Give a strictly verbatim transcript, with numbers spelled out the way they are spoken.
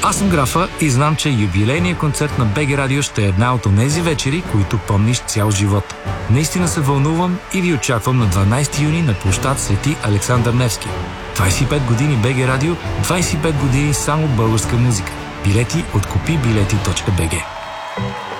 Аз съм Графа и знам, че юбилейният концерт на БГ Радио ще е една от онези вечери, които помниш цял живот. Наистина се вълнувам и ви очаквам на дванайсети юни на площад Свети Александър Невски. двайсет и пет години БГ Радио, двайсет и пет години само българска музика. Билети от купи билети точка би джи.